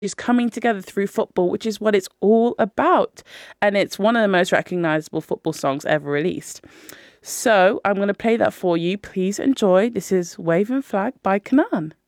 is coming together through football, which is what it's all about. And it's one of the most recognizable football songs ever released. So I'm going to play that for you. Please enjoy. This is Wave and Flag by Kanan.